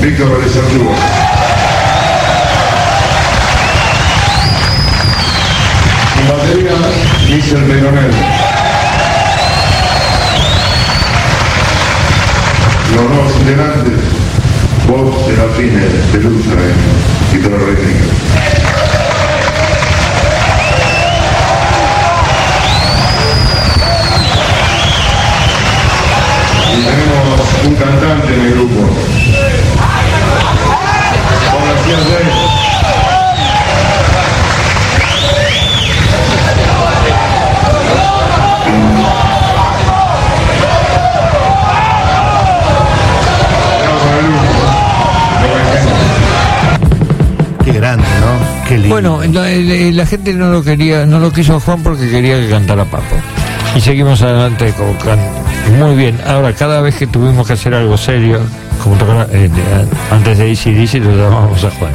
Víctor Alessandro. En batería, Michel Meronel. Los nuevos integrantes, Bob Serafine de Lucha en guitarra rítmica. Y tenemos un cantante en el grupo. Gracias, Qué grande, ¿no? Qué lindo. Bueno, la gente no lo quiso a Juan porque quería que cantara Papo. Y seguimos adelante muy bien. Ahora, cada vez que tuvimos que hacer algo serio, como antes de AC/DC, lo llamamos a Juan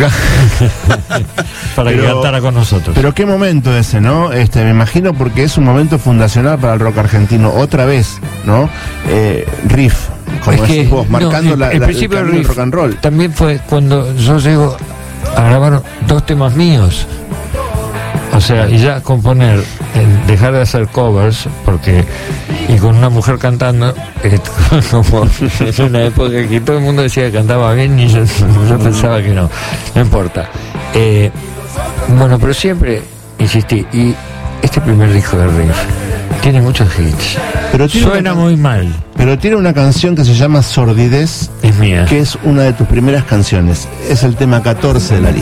para que cantara con nosotros. Pero qué momento ese, ¿no? Me imagino, porque es un momento fundacional para el rock argentino, otra vez, ¿no? Riff, como decís vos, marcando el principio del riff rock and roll. también fue cuando yo llego a grabar 2 temas míos. O sea, y ya componer, dejar de hacer covers, porque, y con una mujer cantando, como en una época que todo el mundo decía que cantaba bien y yo pensaba que no importa. Bueno, pero siempre insistí, y este primer disco de Riff tiene muchos hits, pero suena muy mal. Pero tiene una canción que se llama Sordidez, es mía, que es una de tus primeras canciones, es el tema 14 de la lista.